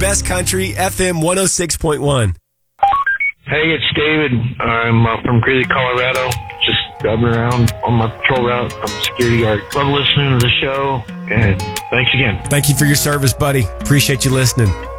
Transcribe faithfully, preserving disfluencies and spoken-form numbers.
best country, F M one oh six point one. Hey, it's David. I'm uh, from Greeley, Colorado. Just driving around on my patrol route. I'm a security guard. Love listening to the show, and thanks again. Thank you for your service, buddy. Appreciate you listening.